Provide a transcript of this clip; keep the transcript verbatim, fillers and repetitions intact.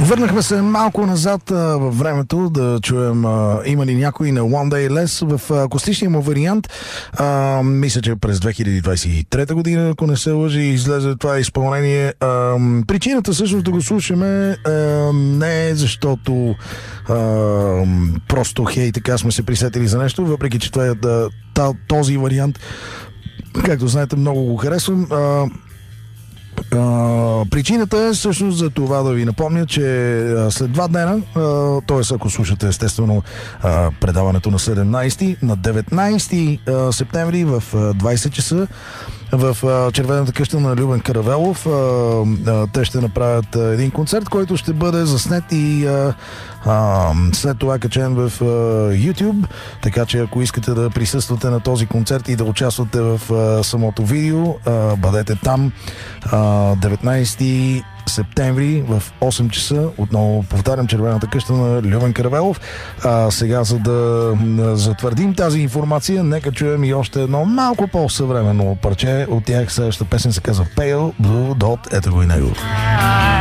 Върнахме се малко назад а, във времето да чуем а, има ли някой на One Day Less в а, акустичния му вариант. А, мисля, че през две хиляди двадесет и трета година, ако не се лъжи, излезе това изпълнение. А, причината всъщност да го слушаме а, не е защото а, просто хей, така сме се присетили за нещо, въпреки че това е да, този вариант, както знаете, много го харесвам. А, Uh, причината е всъщност за това да ви напомня, че uh, след два дена, uh, т.е. ако слушате естествено uh, предаването на седемнадесети, на деветнадесети uh, септември в uh, двадесет часа в uh, Червената къща на Любен Каравелов uh, uh, те ще направят uh, един концерт, който ще бъде заснет и uh, uh, след това качен в uh, YouTube, така че ако искате да присъствате на този концерт и да участвате в uh, самото видео, uh, бъдете там. uh, деветнадесети септември в осем часа. Отново повтарям, Червената къща на Любен Каравелов. А сега, за да затвърдим тази информация, нека чуем и още едно малко по-съвременно парче от тях. Следващата песен се казва Pale Blue Dot. Ето го и него.